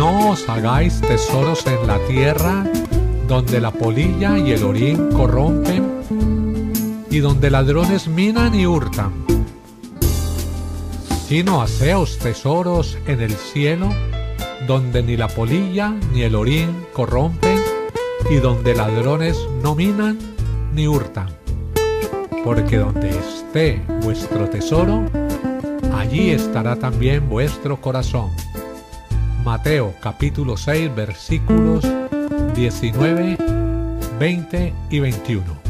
No os hagáis tesoros en la tierra, donde la polilla y el orín corrompen, y donde ladrones minan y hurtan. Sino haceos tesoros en el cielo, donde ni la polilla ni el orín corrompen, y donde ladrones no minan ni hurtan. Porque donde esté vuestro tesoro, allí estará también vuestro corazón. Mateo capítulo 6 versículos 19, 20 y 21.